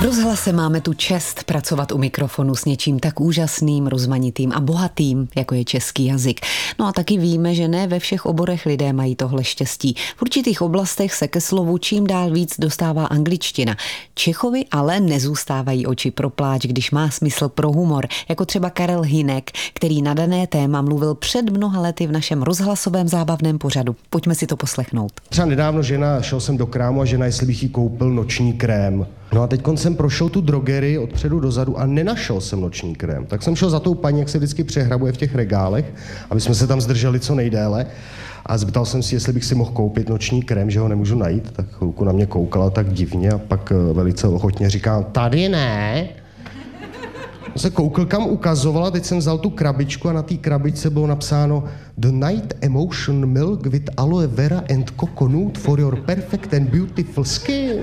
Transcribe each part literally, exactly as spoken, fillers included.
Rozhlase máme tu čest pracovat u mikrofonu s něčím tak úžasným, rozmanitým a bohatým, jako je český jazyk. No a taky víme, že ne ve všech oborech lidé mají tohle štěstí. V určitých oblastech se ke slovu čím dál víc dostává angličtina. Čechovi ale nezůstávají oči pro pláč, když má smysl pro humor, jako třeba Karel Hynek, který na dané téma mluvil před mnoha lety v našem rozhlasovém zábavném pořadu. Pojďme si to poslechnout. Třeba nedávno žena, šel jsem do krámu a žena, jestli bych jí koupil noční krém. No a teď jsem prošel tu drogerii odpředu dozadu a nenašel jsem noční krém. Tak jsem šel za tou paní, jak se vždycky přehrabuje v těch regálech, aby jsme se tam zdrželi co nejdéle. A zeptal jsem si, jestli bych si mohl koupit noční krém, že ho nemůžu najít. Tak chvilku na mě koukala tak divně a pak velice ochotně říká, tady ne. On se koukl, kam ukazovala, teď jsem vzal tu krabičku a na té krabičce bylo napsáno The Night Emotion Milk with Aloe Vera and Coconut for your perfect and beautiful skin.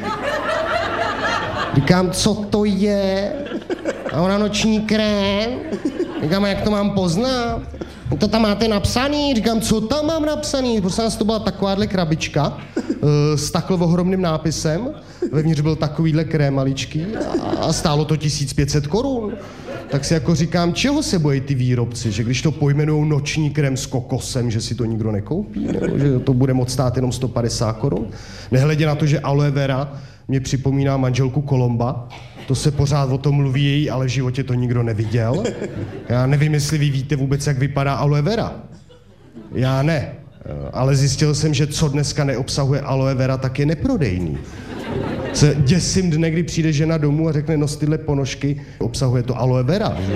Říkám, co to je? A ona noční krém. Říkám, a jak to mám poznat? To tam máte napsaný? Říkám, co tam mám napsaný? Prostě nás to byla takováhle krabička s takhle ohromným nápisem. Vevnitř byl takovýhle krém maličký a stálo to tisíc pět set korun. Tak si jako říkám, čeho se bojí ty výrobci? Že když to pojmenujou noční krém s kokosem, že si to nikdo nekoupí? Nebo že to bude moct stát jenom sto padesát korun? Nehledě na to, že aloe vera mě připomíná manželku Kolomba. To se pořád o tom mluví, ale v životě to nikdo neviděl. Já nevím, jestli vy víte vůbec, jak vypadá aloe vera. Já ne. Ale zjistil jsem, že co dneska neobsahuje aloe vera, tak je neprodejný. Se děsím dne, kdy přijde žena domů a řekne, no tyhle ponožky obsahuje to aloe vera. Že?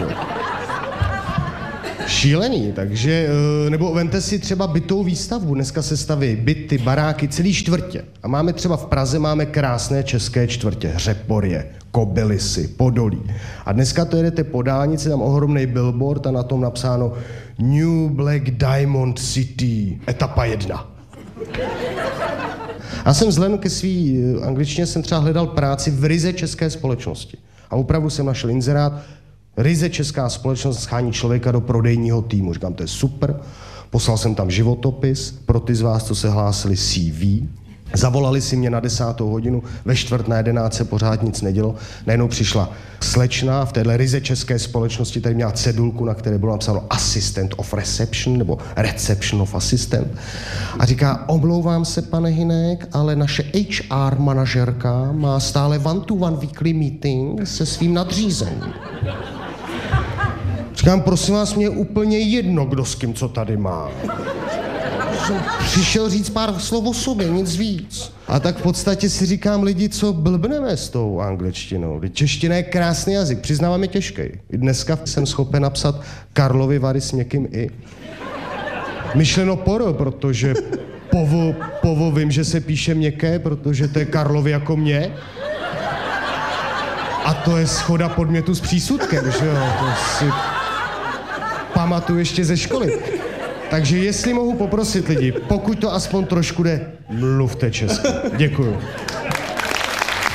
Šílený, takže, nebo vemte si třeba bytovou výstavbu, dneska se staví byty, baráky, celý čtvrtě. A máme třeba v Praze, máme krásné české čtvrtě, Řeporyje, Kobylisy, Podolí. A dneska to jedete po dálnici, tam ohromný billboard a na tom napsáno New Black Diamond City, etapa jedna. Já jsem vzhledem ke svý angličtině jsem třeba hledal práci v ryze české společnosti. A opravdu jsem našel inzerát, ryze česká společnost schání člověka do prodejního týmu. Říkám, to je super. Poslal jsem tam životopis pro ty z vás, co se hlásili C V. Zavolali si mě na desátou hodinu, ve čtvrt na jedenáct se pořád nic nedělo. Najednou přišla slečna v téhle ryze české společnosti, tady měla cedulku, na které bylo napsáno Assistant of Reception, nebo Reception of Assistant. A říká, omlouvám se, pane Hynek, ale naše H R manažerka má stále one-to-one weekly meeting se svým nadřízeným. Říkám, prosím vás, mě je úplně jedno, kdo s kým co tady má. Přišel říct pár slov o sobě, nic víc. A tak v podstatě si říkám, lidi, co blbneme s tou angličtinou. Čeština je krásný jazyk, přiznávám, je těžký. I dneska jsem schopen napsat Karlovy Vary s měkkým i. Myšleno poro, protože povo, povo vím, že se píše měkké, protože to je Karlovy jako mě. A to je schoda podmětu s přísudkem, že jo, to si pamatuju ještě ze školy. Takže jestli mohu poprosit lidi, pokud to aspoň trošku jde, mluvte česky. Děkuju.